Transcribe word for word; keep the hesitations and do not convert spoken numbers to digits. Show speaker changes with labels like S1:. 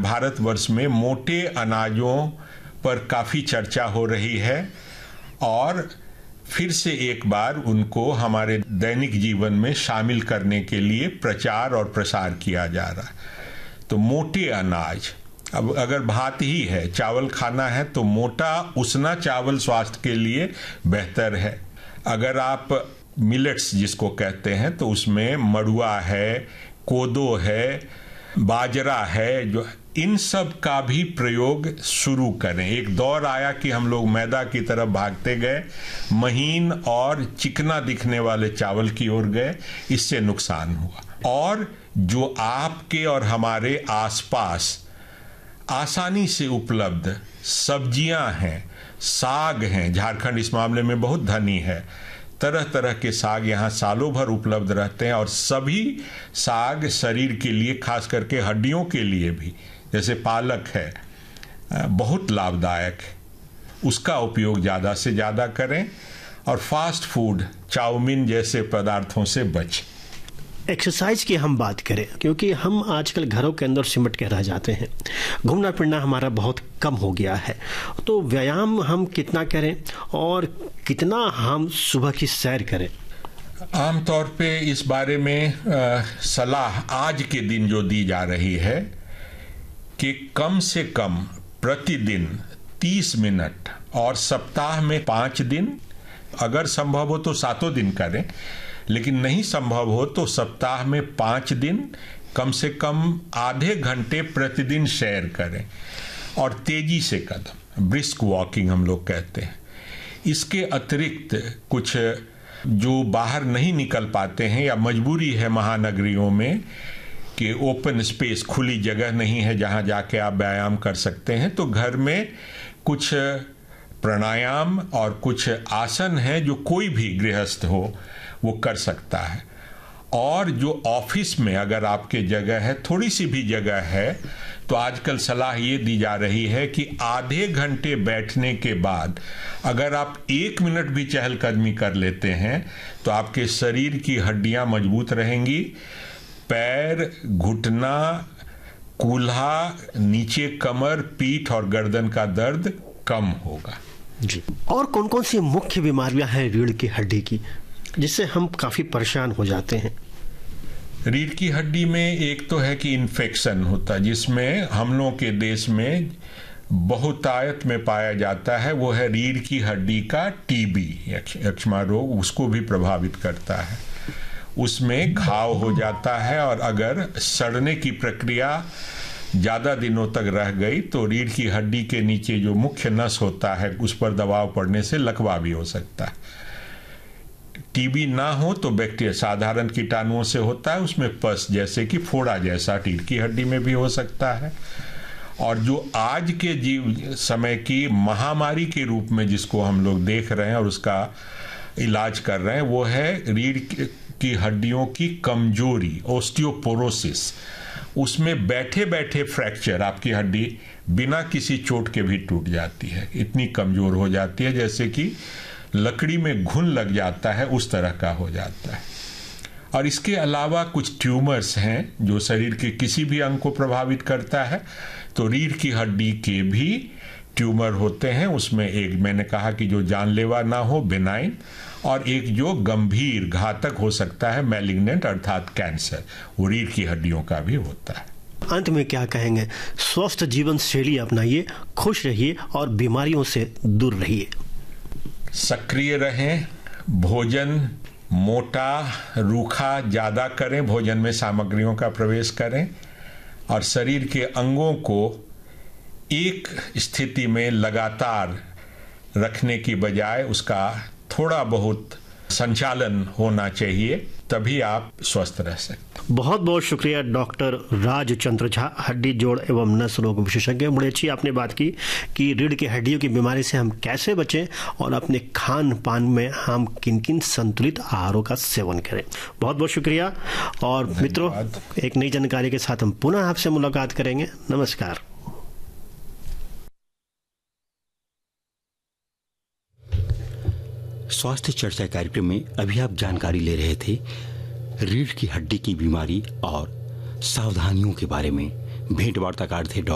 S1: भारतवर्ष में मोटे अनाजों पर काफ़ी चर्चा हो रही है और फिर से एक बार उनको हमारे दैनिक जीवन में शामिल करने के लिए प्रचार और प्रसार किया जा रहा है। तो मोटे अनाज, अब अगर भात ही है, चावल खाना है, तो मोटा उसना चावल स्वास्थ्य के लिए बेहतर है। अगर आप मिलेट्स जिसको कहते हैं तो उसमें मड़ुआ है, कोदो है, बाजरा है, जो इन सब का भी प्रयोग शुरू करें। एक दौर आया कि हम लोग मैदा की तरफ भागते गए, महीन और चिकना दिखने वाले चावल की ओर गए, इससे नुकसान हुआ। और जो आपके और हमारे आसपास आसानी से उपलब्ध सब्जियां हैं, साग हैं, झारखंड इस मामले में बहुत धनी है, तरह तरह के साग यहाँ सालों भर उपलब्ध रहते हैं और सभी साग शरीर के लिए, खास करके हड्डियों के लिए भी, जैसे पालक है, बहुत लाभदायक है। उसका उपयोग ज़्यादा से ज़्यादा करें और फास्ट फूड, चाउमीन जैसे पदार्थों से बचें।
S2: एक्सरसाइज की हम बात करें, क्योंकि हम आजकल घरों के अंदर सिमट के रह जाते हैं, घूमना फिरना हमारा बहुत कम हो गया है, तो व्यायाम हम कितना करें और कितना हम सुबह की सैर करें?
S1: आमतौर पे इस बारे में आ, सलाह आज के दिन जो दी जा रही है कि कम से कम प्रतिदिन तीस मिनट और सप्ताह में पाँच दिन, अगर संभव हो तो सातों दिन करें, लेकिन नहीं संभव हो तो सप्ताह में पाँच दिन कम से कम आधे घंटे प्रतिदिन सैर करें और तेजी से कदम, ब्रिस्क वॉकिंग हम लोग कहते हैं। इसके अतिरिक्त कुछ जो बाहर नहीं निकल पाते हैं या मजबूरी है महानगरियों में कि ओपन स्पेस, खुली जगह नहीं है जहां जाके आप व्यायाम कर सकते हैं, तो घर में कुछ प्राणायाम और कुछ आसन है जो कोई भी गृहस्थ हो वो कर सकता है। और जो ऑफिस में अगर आपके जगह है, थोड़ी सी भी जगह है, तो आजकल सलाह ये दी जा रही है कि आधे घंटे बैठने के बाद अगर आप एक मिनट भी चहलकदमी कर लेते हैं तो आपके शरीर की हड्डियां मजबूत रहेंगी, पैर, घुटना, कूल्हा, नीचे कमर, पीठ और गर्दन का दर्द कम होगा।
S2: जी। और कौन कौन सी मुख्य बीमारियां हैं रीढ़ की हड्डी की, जिससे हम काफी परेशान हो जाते हैं?
S1: रीढ़ की हड्डी में एक तो है कि इन्फेक्शन होता है, जिसमें हम लोगों के देश में बहुतायत में पाया जाता है, वो है रीढ़ की हड्डी का टीबी, यक्ष्मा रोग, उसको भी प्रभावित करता है। उसमें घाव हो जाता है और अगर सड़ने की प्रक्रिया ज़्यादा दिनों तक रह गई तो रीढ़ की हड्डी के नीचे जो मुख्य नस होता है उस पर दबाव पड़ने से लकवा भी हो सकता है। टीबी ना हो तो बैक्टीरिया, साधारण कीटाणुओं से होता है, उसमें पस जैसे कि फोड़ा जैसा रीढ़ की हड्डी में भी हो सकता है। और जो आज के जीव समय की महामारी के रूप में जिसको हम लोग देख रहे हैं और उसका इलाज कर रहे हैं, वो है रीढ़ की हड्डियों की कमजोरी, ओस्टियोपोरोसिस। उसमें बैठे बैठे फ्रैक्चर, आपकी हड्डी बिना किसी चोट के भी टूट जाती है, इतनी कमजोर हो जाती है जैसे कि लकड़ी में घुन लग जाता है, उस तरह का हो जाता है। और इसके अलावा कुछ ट्यूमर्स हैं जो शरीर के किसी भी अंग को प्रभावित करता है, तो रीढ़ की हड्डी के भी ट्यूमर होते हैं। उसमें एक मैंने कहा कि जो जानलेवा ना हो, बेनाइन, और एक जो गंभीर घातक हो सकता है, मैलिग्नेंट अर्थात कैंसर, वो रीढ़ की हड्डियों का भी होता है।
S2: अंत में क्या कहेंगे? स्वस्थ जीवन शैली अपनाइए, खुश रहिए और बीमारियों से दूर रहिए।
S1: सक्रिय रहें, भोजन मोटा रूखा ज़्यादा करें, भोजन में सामग्रियों का प्रवेश करें और शरीर के अंगों को एक स्थिति में लगातार रखने की बजाय उसका थोड़ा बहुत संचालन होना चाहिए, तभी आप स्वस्थ रह सकते।
S2: बहुत बहुत शुक्रिया डॉक्टर राजचंद्र झा, हड्डी जोड़ एवं नस रोग विशेषज्ञ। बड़ी अच्छी आपने बात की कि रीढ़ की हड्डियों की बीमारी से हम कैसे बचें और अपने खान पान में हम किन किन संतुलित आहारों का सेवन करें। बहुत बहुत शुक्रिया। और मित्रों, एक नई जानकारी के साथ हम पुनः आपसे मुलाकात करेंगे। नमस्कार।
S3: स्वास्थ्य चर्चा कार्यक्रम में अभी आप जानकारी ले रहे थे रीढ़ की हड्डी की बीमारी और सावधानियों के बारे में। भेंट वार्ताकार थे डॉक्टर